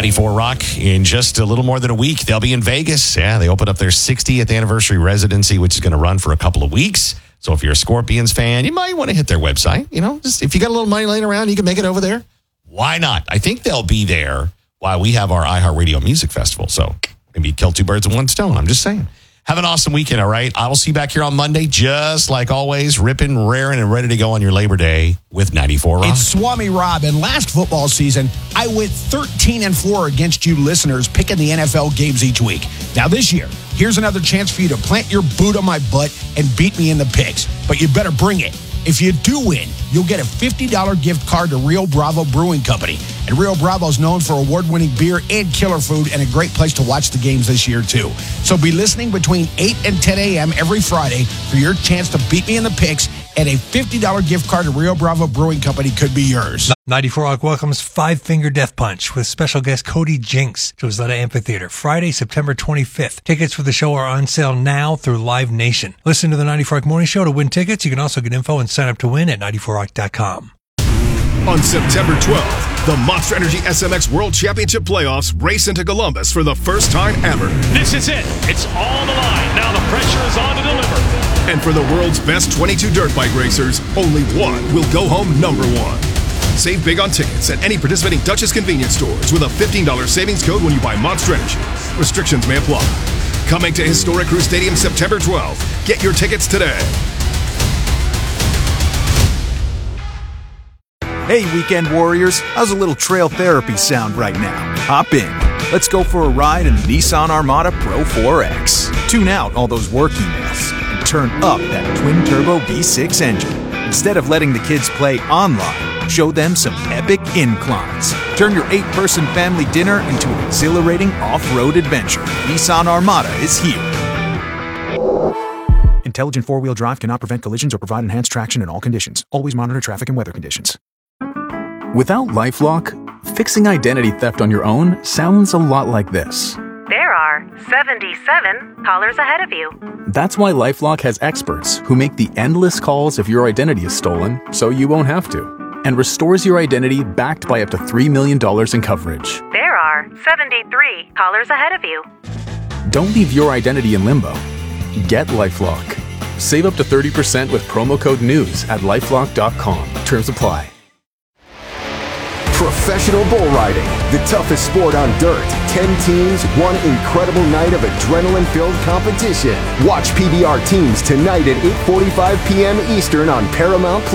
94 Rock in just a little more than a week. They'll be in Vegas. Yeah, they opened up their 60th anniversary residency, which is going to run for a couple of weeks. So if you're a Scorpions fan, you might want to hit their website. You know, just if you got a little money laying around, you can make it over there. Why not? I think they'll be there while we have our iHeartRadio Music Festival. So maybe kill two birds with one stone. I'm just saying. Have an awesome weekend, all right? I will see you back here on Monday, just like always, ripping, raring, and ready to go on your Labor Day with 94 Rock. It's Swami Rob, and last football season, I went 13-4 against you listeners picking the NFL games each week. Now this year, here's another chance for you to plant your boot on my butt and beat me in the picks. But you better bring it. If you do win, you'll get a $50 gift card to Rio Bravo Brewing Company. And Rio Bravo is known for award-winning beer and killer food and a great place to watch the games this year, too. So be listening between 8 and 10 a.m. every Friday for your chance to beat me in the picks, and a $50 gift card to Rio Bravo Brewing Company could be yours. 94 Rock welcomes Five Finger Death Punch with special guest Cody Jinks to Isleta Amphitheater Friday, September 25th. Tickets for the show are on sale now through Live Nation. Listen to the 94 Rock Morning Show to win tickets. You can also get info and sign up to win at 94rock.com. On September 12th, the Monster Energy SMX World Championship Playoffs race into Columbus for the first time ever. This is it. It's all the line. Now the pressure is on to deliver. And for the world's best 22 dirt bike racers, only one will go home number one. Save big on tickets at any participating Duchess convenience stores with a $15 savings code when you buy Monster Energy. Restrictions may apply. Coming to Historic Crew Stadium September 12th. Get your tickets today. Hey, weekend warriors, how's a little trail therapy sound right now? Hop in. Let's go for a ride in the Nissan Armada Pro 4X. Tune out all those work emails and turn up that twin-turbo V6 engine. Instead of letting the kids play online, show them some epic inclines. Turn your 8-person family dinner into an exhilarating off-road adventure. Nissan Armada is here. Intelligent four-wheel drive cannot prevent collisions or provide enhanced traction in all conditions. Always monitor traffic and weather conditions. Without LifeLock, fixing identity theft on your own sounds a lot like this. There are 77 callers ahead of you. That's why LifeLock has experts who make the endless calls if your identity is stolen so you won't have to, and restores your identity backed by up to $3 million in coverage. There are 73 callers ahead of you. Don't leave your identity in limbo. Get LifeLock. Save up to 30% with promo code NEWS at LifeLock.com. Terms apply. Professional bull riding, the toughest sport on dirt. 10 teams, one incredible night of adrenaline-filled competition. Watch PBR teams tonight at 8:45 p.m. Eastern on Paramount+.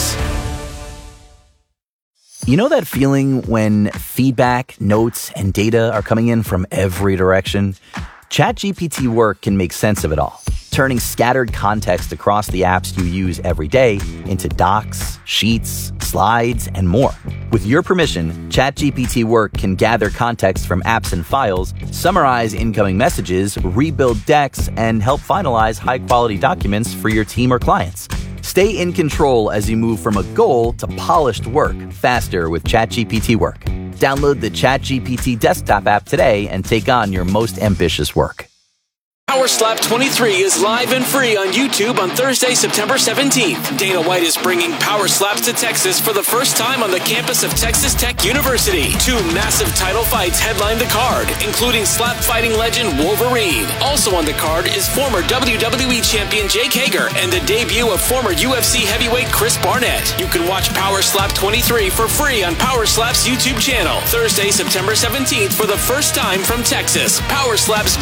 You know that feeling when feedback, notes, and data are coming in from every direction? ChatGPT Work can make sense of it all, turning scattered context across the apps you use every day into docs, sheets, slides, and more. With your permission, ChatGPT Work can gather context from apps and files, summarize incoming messages, rebuild decks, and help finalize high-quality documents for your team or clients. Stay in control as you move from a goal to polished work faster with ChatGPT Work. Download the ChatGPT desktop app today and take on your most ambitious work. Power Slap 23 is live and free on YouTube on Thursday, September 17th. Dana White is bringing Power Slaps to Texas for the first time on the campus of Texas Tech University. 2 massive title fights headline the card, including slap fighting legend Wolverine. Also on the card is former WWE champion Jake Hager and the debut of former UFC heavyweight Chris Barnett. You can watch Power Slap 23 for free on Power Slap's YouTube channel. Thursday, September 17th for the first time from Texas. Power Slap's